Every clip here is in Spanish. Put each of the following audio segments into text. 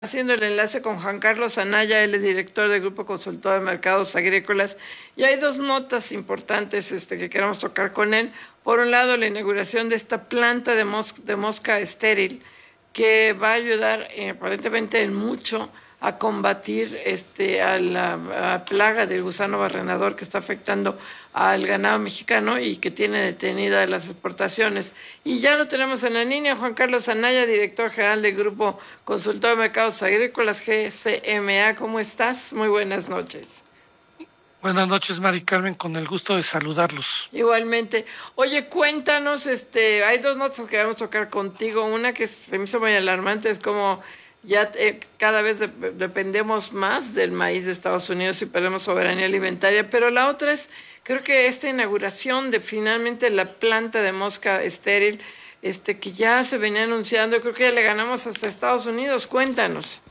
Haciendo el enlace con Juan Carlos Anaya, él es director del Grupo Consultor de Mercados Agrícolas, y hay dos notas importantes que queremos tocar con él. Por un lado, la inauguración de esta planta de mosca estéril, que va a ayudar aparentemente en mucho a combatir a la plaga del gusano barrenador que está afectando al ganado mexicano y que tiene detenida las exportaciones. Y ya lo tenemos en la línea, Juan Carlos Anaya, director general del Grupo Consultor de Mercados Agrícolas, GCMA. ¿Cómo estás? Muy buenas noches. Buenas noches, Mari Carmen, con el gusto de saludarlos. Igualmente. Oye, cuéntanos, hay dos notas que vamos a tocar contigo. Una que se me hizo muy alarmante, es como ya cada vez dependemos más del maíz de Estados Unidos y perdemos soberanía alimentaria, pero la otra es, creo que esta inauguración de finalmente la planta de mosca estéril, que ya se venía anunciando, creo que ya le ganamos hasta Estados Unidos. Cuéntanos.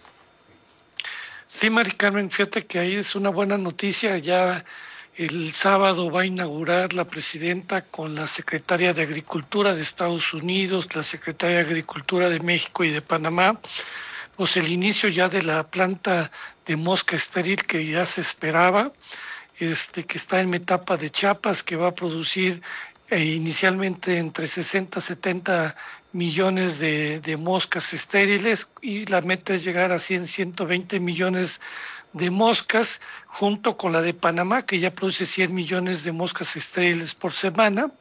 Sí, Mari Carmen, fíjate que ahí es una buena noticia. Ya el sábado va a inaugurar la presidenta con la secretaria de Agricultura de Estados Unidos, la secretaria de Agricultura de México y de Panamá, pues el inicio ya de la planta de mosca estéril que ya se esperaba, que está en etapa de Chiapas, que va a producir inicialmente entre 60 y 70 millones de moscas estériles, y la meta es llegar a 100, 120 millones de moscas, junto con la de Panamá, que ya produce 100 millones de moscas estériles por semana.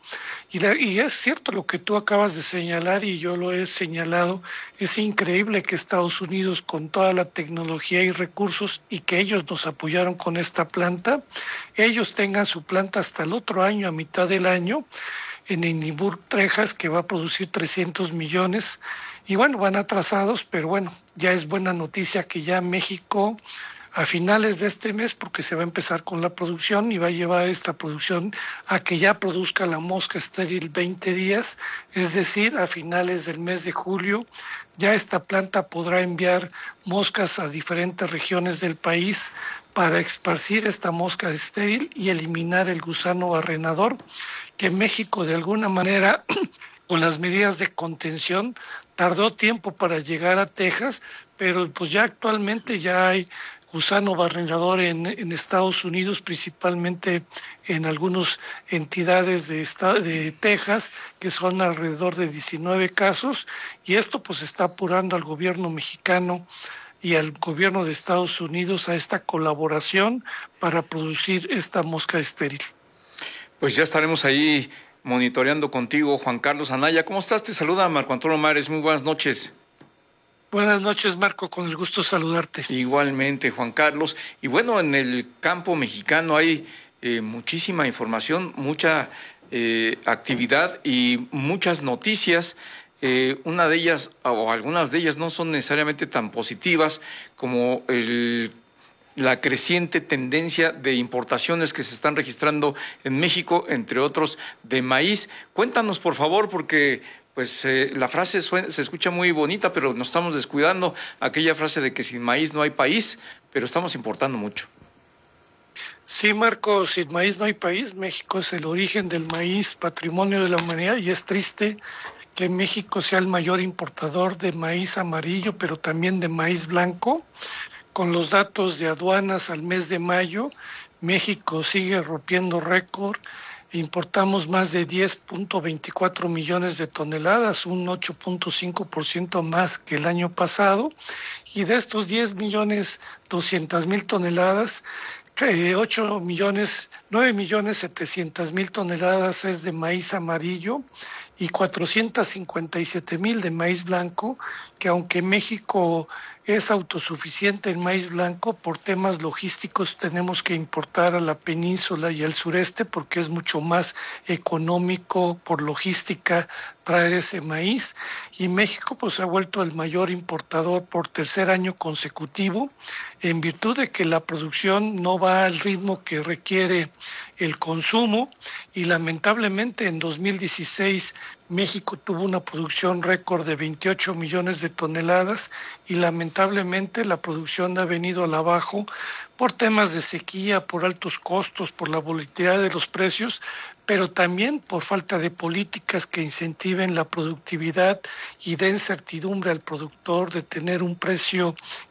Y es cierto lo que tú acabas de señalar, y yo lo he señalado. Es increíble que Estados Unidos, con toda la tecnología y recursos, y que ellos nos apoyaron con esta planta, ellos tengan su planta hasta el otro año, a mitad del año, en Edimburgo, Texas, que va a producir 300 millones. Y bueno, van atrasados, pero bueno, ya es buena noticia que ya México, a finales de este mes, porque se va a empezar con la producción y va a llevar esta producción a que ya produzca la mosca estéril 20 días, es decir, a finales del mes de julio, ya esta planta podrá enviar moscas a diferentes regiones del país para esparcir esta mosca estéril y eliminar el gusano barrenador, que México de alguna manera con las medidas de contención tardó tiempo para llegar a Texas, pero pues ya actualmente ya hay gusano barrenador en Estados Unidos, principalmente en algunas entidades de Texas, que son alrededor de 19 casos, y esto pues está apurando al gobierno mexicano y al gobierno de Estados Unidos a esta colaboración para producir esta mosca estéril. Pues ya estaremos ahí monitoreando contigo, Juan Carlos Anaya. ¿Cómo estás? Te saluda Marco Antonio Mares. Muy buenas noches. Buenas noches, Marco, con el gusto de saludarte. Igualmente, Juan Carlos. Y bueno, en el campo mexicano hay muchísima información, mucha actividad y muchas noticias. Una de ellas, o algunas de ellas, no son necesariamente tan positivas como la creciente tendencia de importaciones que se están registrando en México, entre otros de maíz. Cuéntanos, por favor, porque pues la frase se escucha muy bonita, pero nos estamos descuidando aquella frase de que sin maíz no hay país, pero estamos importando mucho. Sí, Marco, sin maíz no hay país. México es el origen del maíz, patrimonio de la humanidad, y es triste que México sea el mayor importador de maíz amarillo, pero también de maíz blanco. Con los datos de aduanas al mes de mayo, México sigue rompiendo récord. Importamos más de 10.24 millones de toneladas, un 8.5% más que el año pasado. Y de estos 10.200.000 toneladas, 9.700.000 toneladas es de maíz amarillo y 457.000 de maíz blanco, que aunque México es autosuficiente en maíz blanco, por temas logísticos tenemos que importar a la península y al sureste porque es mucho más económico por logística traer ese maíz, y México pues se ha vuelto el mayor importador por tercer año consecutivo, en virtud de que la producción no va al ritmo que requiere el consumo, y lamentablemente en 2016 México tuvo una producción récord de 28 millones de toneladas y lamentablemente la producción ha venido a la baja por temas de sequía, por altos costos, por la volatilidad de los precios, pero también por falta de políticas que incentiven la productividad y den certidumbre al productor de tener un precio